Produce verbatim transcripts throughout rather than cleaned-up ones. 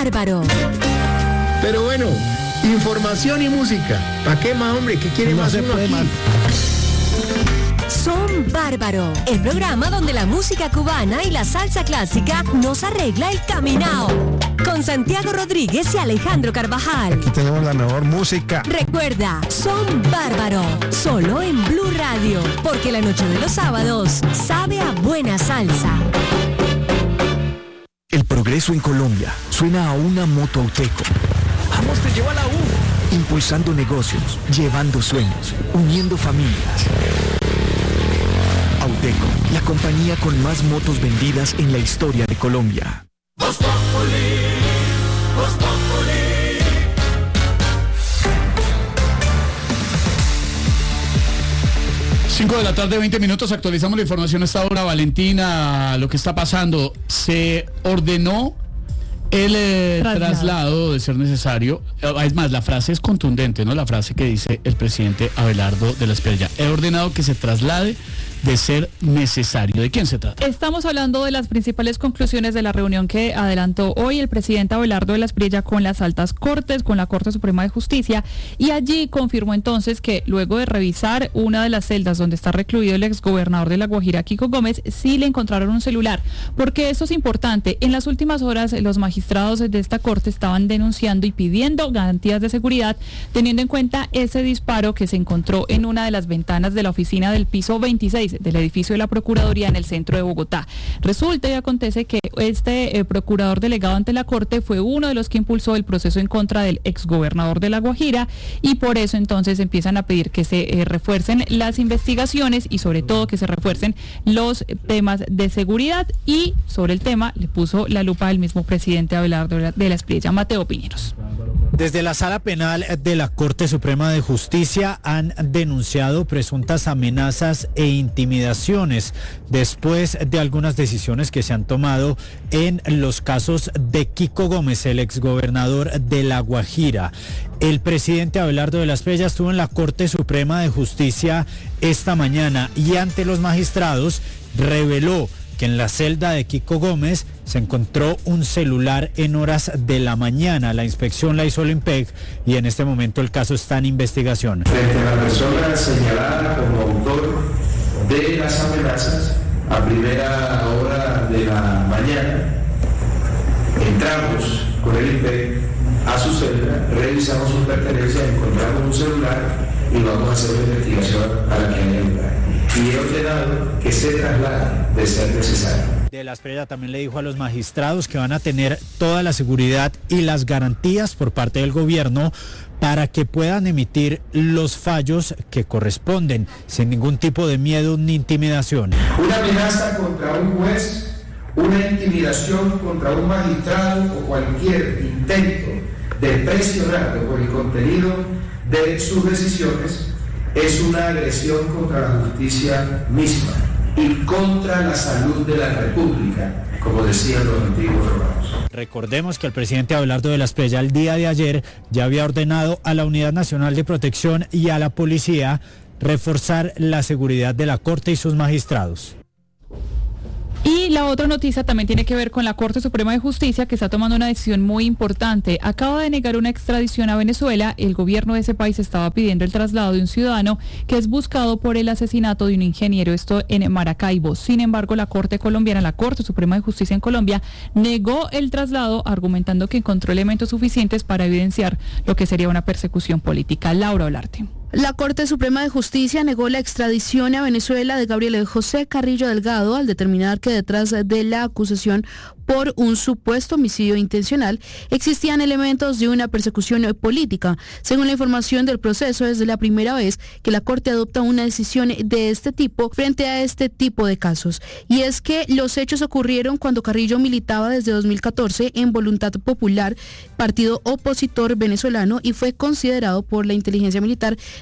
bárbaro. Pero bueno, información y música. ¿Para qué más, hombre? ¿Qué quiere No más se uno puede aquí? más. Son Bárbaro, el programa donde la música cubana y la salsa clásica nos arregla el caminao. Con Santiago Rodríguez y Alejandro Carvajal. Aquí tenemos la mejor música. Recuerda, Son Bárbaro, solo en Blue Radio, porque la noche de los sábados sabe a buena salsa. El progreso en Colombia suena a una moto Auteco. Vamos, te lleva a la U. Impulsando negocios, llevando sueños, uniendo familias. Auteco, la compañía con más motos vendidas en la historia de Colombia. Voz Populi, Voz Populi. cinco de la tarde, veinte minutos, actualizamos la información a esta hora. Valentina, lo que está pasando, se ordenó el eh, traslado. traslado de ser necesario. Es más, la frase es contundente, ¿no? La frase que dice el presidente Abelardo de la Espriella. He ordenado que se traslade de ser necesario. ¿De quién se trata? Estamos hablando de las principales conclusiones de la reunión que adelantó hoy el presidente Abelardo de la Espriella con las altas cortes, con la Corte Suprema de Justicia, y allí confirmó entonces que luego de revisar una de las celdas donde está recluido el exgobernador de La Guajira, Kiko Gómez, sí le encontraron un celular. Porque esto es importante. En las últimas horas los magistrados de esta corte estaban denunciando y pidiendo garantías de seguridad, teniendo en cuenta ese disparo que se encontró en una de las ventanas de la oficina del piso veintiséis del edificio de la Procuraduría en el centro de Bogotá. Resulta y acontece que este eh, procurador delegado ante la Corte fue uno de los que impulsó el proceso en contra del exgobernador de La Guajira, y por eso entonces empiezan a pedir que se eh, refuercen las investigaciones y sobre todo que se refuercen los temas de seguridad, y sobre el tema le puso la lupa el mismo presidente Abelardo de la Espriella. Mateo Piñeros. Desde la Sala Penal de la Corte Suprema de Justicia han denunciado presuntas amenazas e intimidaciones después de algunas decisiones que se han tomado en los casos de Kiko Gómez, el exgobernador de La Guajira. El presidente Abelardo de la Espriella estuvo en la Corte Suprema de Justicia esta mañana y ante los magistrados reveló que en la celda de Kiko Gómez se encontró un celular en horas de la mañana. La inspección la hizo el IMPEC y en este momento el caso está en investigación. Frente a la persona señalada como autor de las amenazas, a primera hora de la mañana, entramos con el IMPEC a su celda, revisamos sus pertenencias, encontramos un celular y vamos a hacer una investigación a la que haya lugar. Y he ordenado que se traslade de ser necesario. De la Espriella también le dijo a los magistrados que van a tener toda la seguridad y las garantías por parte del gobierno para que puedan emitir los fallos que corresponden, sin ningún tipo de miedo ni intimidación. Una amenaza contra un juez, una intimidación contra un magistrado o cualquier intento de presionarlo por el contenido de sus decisiones es una agresión contra la justicia misma y contra la salud de la República, como decían los antiguos romanos. Recordemos que el presidente Abelardo de la Espriella el día de ayer ya había ordenado a la Unidad Nacional de Protección y a la policía reforzar la seguridad de la Corte y sus magistrados. Y la otra noticia también tiene que ver con la Corte Suprema de Justicia, que está tomando una decisión muy importante. Acaba de negar una extradición a Venezuela. El gobierno de ese país estaba pidiendo el traslado de un ciudadano que es buscado por el asesinato de un ingeniero, esto en Maracaibo. Sin embargo, la Corte colombiana, la Corte Suprema de Justicia en Colombia, negó el traslado, argumentando que encontró elementos suficientes para evidenciar lo que sería una persecución política. Laura Olarte. La Corte Suprema de Justicia negó la extradición a Venezuela de Gabriel José Carrillo Delgado al determinar que detrás de la acusación por un supuesto homicidio intencional existían elementos de una persecución política. Según la información del proceso, es la primera vez que la Corte adopta una decisión de este tipo frente a este tipo de casos. Y es que los hechos ocurrieron cuando Carrillo militaba desde dos mil catorce en Voluntad Popular, partido opositor venezolano, y fue considerado por la inteligencia militar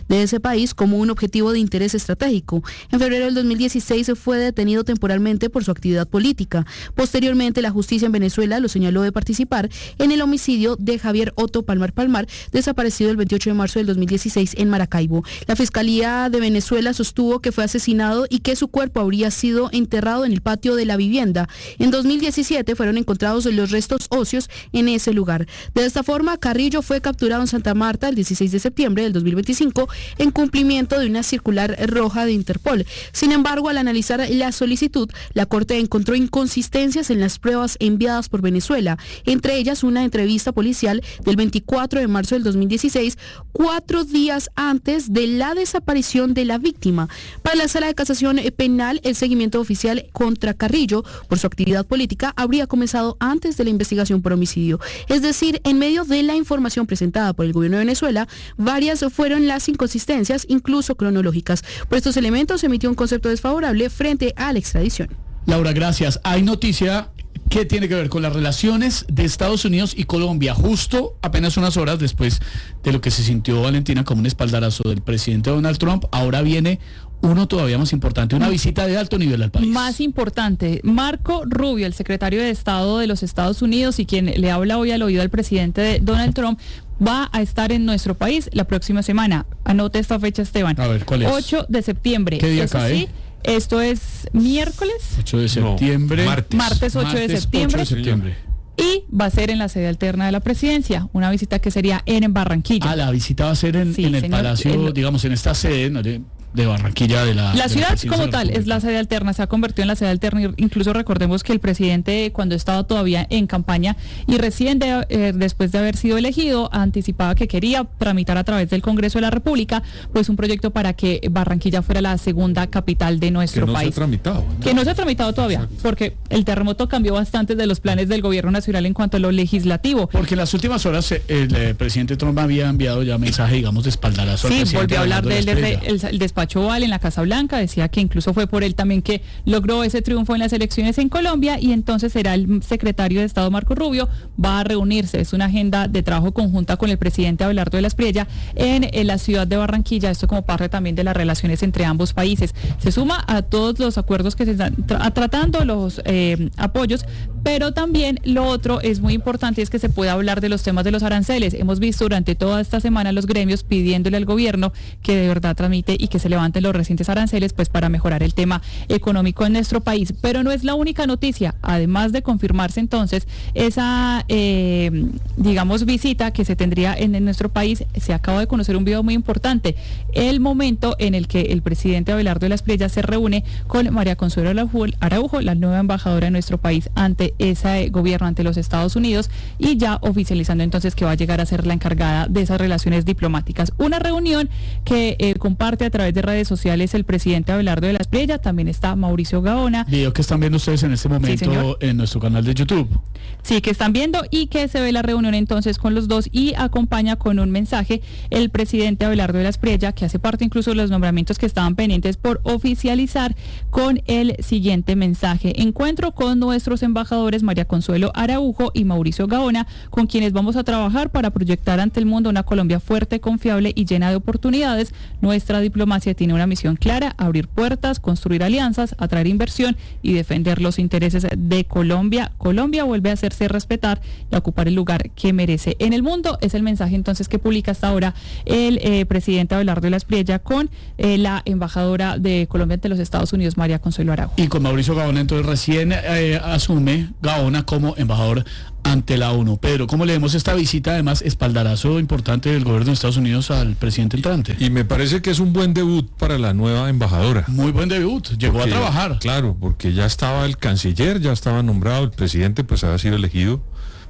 de ese país como un objetivo de interés estratégico. En febrero del dos mil dieciséis fue detenido temporalmente por su actividad política. Posteriormente, la justicia en Venezuela lo señaló de participar en el homicidio de Javier Otto Palmar Palmar, desaparecido el veintiocho de marzo del dos mil dieciséis en Maracaibo. La Fiscalía de Venezuela sostuvo que fue asesinado y que su cuerpo habría sido enterrado en el patio de la vivienda. En dos mil diecisiete fueron encontrados los restos óseos en ese lugar. De esta forma, Carrillo fue capturado en Santa Marta el dieciséis de septiembre del dos mil veinticinco en cumplimiento de una circular roja de Interpol. Sin embargo, al analizar la solicitud, la Corte encontró inconsistencias en las pruebas enviadas por Venezuela, entre ellas una entrevista policial del veinticuatro de marzo del dos mil dieciséis, cuatro días antes de la desaparición de la víctima. Para la Sala de Casación Penal, el seguimiento oficial contra Carrillo por su actividad política habría comenzado antes de la investigación por homicidio. Es decir, en medio de la información presentada por el gobierno de Venezuela, varias fueron las inconsistencias, incluso cronológicas. Por estos elementos se emitió un concepto desfavorable frente a la extradición. Laura, gracias. Hay noticia que tiene que ver con las relaciones de Estados Unidos y Colombia, justo apenas unas horas después de lo que se sintió Valentina como un espaldarazo del presidente Donald Trump. Ahora viene uno todavía más importante, una visita de alto nivel al país. Más importante, Marco Rubio, el secretario de Estado de los Estados Unidos y quien le habla hoy al oído al presidente de Donald Trump, va a estar en nuestro país la próxima semana. Anote esta fecha, Esteban. A ver, ¿cuál es? ocho de septiembre. ¿Qué día Eso cae? Sí, esto es miércoles. ocho de septiembre. No, martes. Martes ocho de septiembre. ocho de septiembre. Y va a ser en la sede alterna de la presidencia, una visita que sería en Barranquilla. Ah, la visita va a ser en, Sí, en el señor, palacio, en- digamos, en esta sede, ¿no? de, de Barranquilla de la... La de ciudad presidencia como de la tal es la República. sede alterna, se ha convertido en la sede alterna. Incluso recordemos que el presidente, cuando estaba todavía en campaña y recién de, eh, después de haber sido elegido, anticipaba que quería tramitar a través del Congreso de la República pues un proyecto para que Barranquilla fuera la segunda capital de nuestro que no país. se ha tramitado. ¿no? Que no se ha tramitado todavía, Exacto. porque el terremoto cambió bastante de los planes del gobierno nacional en cuanto a lo legislativo. Porque en las últimas horas eh, el eh, presidente Trump había enviado ya mensaje, digamos, de espaldarazo al Sí, presidente. volvió a hablar de él Abelardo desde Estrella. el, el despacho Oval en la Casa Blanca, decía que incluso fue por él también que logró ese triunfo en las elecciones en Colombia, y entonces será el secretario de Estado Marco Rubio, va a reunirse, es una agenda de trabajo conjunta con el presidente Abelardo de la Espriella en, en la ciudad de Barranquilla, esto como parte también de las relaciones entre ambos países. Se suma a todos los acuerdos que se están tra- tratando, los eh, apoyos, pero también lo otro es muy importante, es que se pueda hablar de los temas de los aranceles. Hemos visto durante toda esta semana los gremios pidiéndole al gobierno que de verdad tramite y que se levanten los recientes aranceles pues para mejorar el tema económico en nuestro país. Pero no es la única noticia, además de confirmarse entonces esa eh, digamos visita que se tendría en, en nuestro país, se acaba de conocer un video muy importante, el momento en el que el presidente Abelardo de la Espriella se reúne con María Consuelo Araujo, Araujo, la nueva embajadora de nuestro país ante ese gobierno, ante los Estados Unidos, y ya oficializando entonces que va a llegar a ser la encargada de esas relaciones diplomáticas. Una reunión que eh, comparte a través de redes sociales el presidente Abelardo de la Espriella, también está Mauricio Gaona. Video que están viendo ustedes en este momento señor. en nuestro canal de YouTube. Sí, que están viendo, y que se ve la reunión entonces con los dos, y acompaña con un mensaje el presidente Abelardo de la Espriella, que hace parte incluso de los nombramientos que estaban pendientes por oficializar, con el siguiente mensaje: encuentro con nuestros embajadores María Consuelo Araujo y Mauricio Gaona, con quienes vamos a trabajar para proyectar ante el mundo una Colombia fuerte, confiable y llena de oportunidades. Nuestra diplomacia tiene una misión clara: abrir puertas, construir alianzas, atraer inversión y defender los intereses de Colombia. Colombia vuelve a hacerse respetar y a ocupar el lugar que merece en el mundo. Es el mensaje entonces que publica hasta ahora el eh, presidente Abelardo de la Espriella con eh, la embajadora de Colombia ante los Estados Unidos, María Consuelo Araujo. Y con Mauricio Gaona, entonces recién eh, asume Gaona como embajador ante la ONU. Pedro, ¿cómo leemos esta visita, además espaldarazo importante del gobierno de Estados Unidos al presidente entrante? Y me parece que es un buen debut para la nueva embajadora. Muy buen debut, llegó Porque, a trabajar. Claro, porque ya estaba el canciller, ya estaba nombrado, el presidente pues había sido elegido,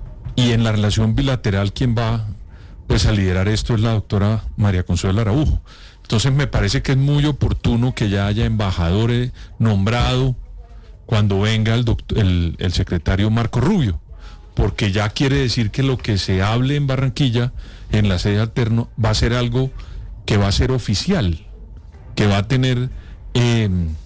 y en la relación bilateral quien va pues a liderar esto es la doctora María Consuelo Araujo. Entonces me parece que es muy oportuno que ya haya embajadores nombrado cuando venga el, doctor, el, el secretario Marco Rubio, porque ya quiere decir que lo que se hable en Barranquilla, en la sede alterna, va a ser algo que va a ser oficial, que va a tener eh,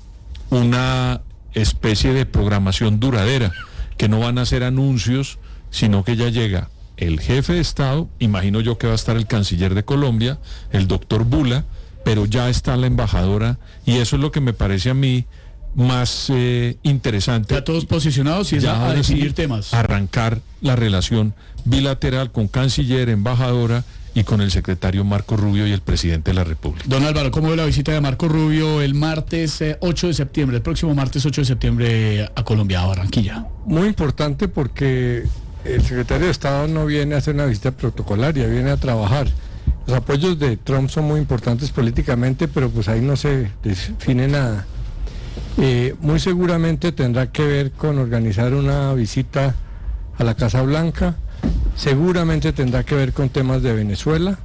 una especie de programación duradera, que no van a ser anuncios, sino que ya llega el jefe de Estado, imagino yo que va a estar el canciller de Colombia, el doctor Bula, pero ya está la embajadora, y eso es lo que me parece a mí más eh, interesante. Ya todos posicionados y ya a decidir temas. Arrancar la relación bilateral con canciller, embajadora y con el secretario Marco Rubio y el presidente de la República. Don Álvaro, ¿cómo ve la visita de Marco Rubio el martes eh, ocho de septiembre, el próximo martes ocho de septiembre a Colombia, a Barranquilla? Muy importante porque el secretario de Estado no viene a hacer una visita protocolaria, viene a trabajar. Los apoyos de Trump son muy importantes políticamente, pero pues ahí no se define nada. Eh, muy seguramente tendrá que ver con organizar una visita a la Casa Blanca, seguramente tendrá que ver con temas de Venezuela,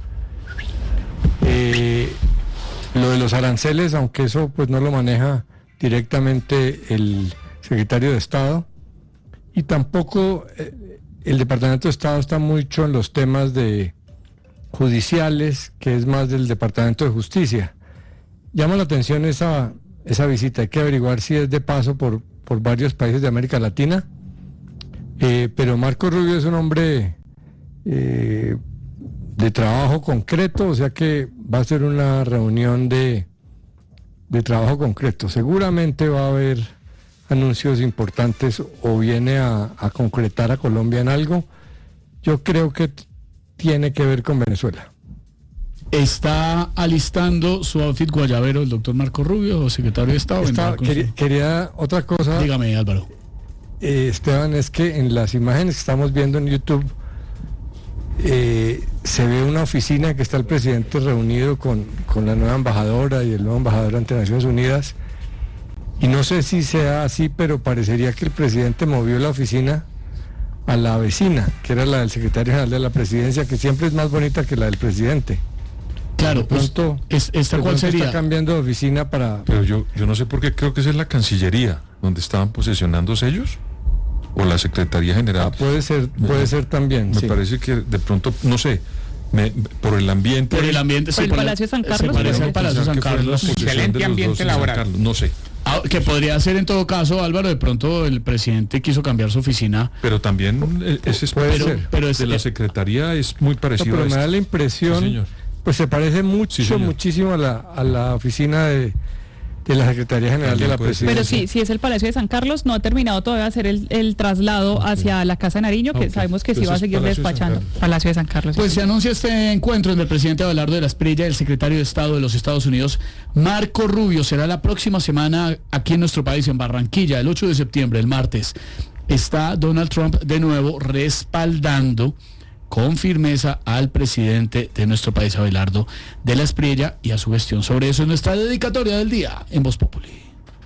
eh, lo de los aranceles, aunque eso pues no lo maneja directamente el secretario de Estado, y tampoco eh, el Departamento de Estado está mucho en los temas de judiciales, que es más del Departamento de Justicia. Llama la atención esa esa visita, hay que averiguar si es de paso por, por varios países de América Latina, eh, pero Marco Rubio es un hombre eh, de trabajo concreto, o sea que va a ser una reunión de, de trabajo concreto. Seguramente va a haber anuncios importantes o viene a, a concretar a Colombia en algo. Yo creo que t- tiene que ver con Venezuela. ¿Está alistando su outfit guayabero el doctor Marco Rubio, secretario de Estado? Está, quería, quería otra cosa. Dígame, Álvaro. Eh, Esteban, es que en las imágenes que estamos viendo en YouTube eh, se ve una oficina que está el presidente reunido con, con la nueva embajadora y el nuevo embajador ante Naciones Unidas. Y no sé si sea así, pero parecería que el presidente movió la oficina a la vecina, que era la del secretario general de la presidencia, que siempre es más bonita que la del presidente. Claro, de pronto, pues, ¿esta de cuál pronto sería? Está cambiando de oficina para... Pero yo, yo no sé por qué, creo que esa es la Cancillería, donde estaban posesionándose ellos, o la Secretaría General. Ah, puede ser, puede me, ser también. Me sí. parece que de pronto, no sé, me, por el ambiente... Por el ambiente, por sí, el por Palacio de San Carlos. Se parece al Palacio de San que fue la Carlos. posesión Excelente de los ambiente dos en San laboral. Carlos, no sé. Ah, que podría ser en todo caso, Álvaro, de pronto el presidente quiso cambiar su oficina. Pero también eh, ese Puede espacio ser. Pero es, de la Secretaría es muy No, parecido pero a me da este. la impresión, Sí, señor. pues se parece mucho, Sí, señor. muchísimo a la, a la oficina de, de la Secretaría General También de la puede ser. Presidencia. Pero sí, si es el Palacio de San Carlos, no ha terminado todavía de hacer el, el traslado Ok. hacia la Casa de Nariño, que Ok. sabemos que sí Entonces, va a seguir Palacio de San despachando. Carlos. Palacio de San Carlos. Pues sí. se anuncia este encuentro entre el presidente Abelardo de la Espriella y el secretario de Estado de los Estados Unidos, Marco Rubio. Será la próxima semana aquí en nuestro país, en Barranquilla, el ocho de septiembre, el martes. Está Donald Trump de nuevo respaldando con firmeza al presidente de nuestro país, Abelardo de la Espriella, y a su gestión. Sobre eso es nuestra dedicatoria del día en Voz Populi.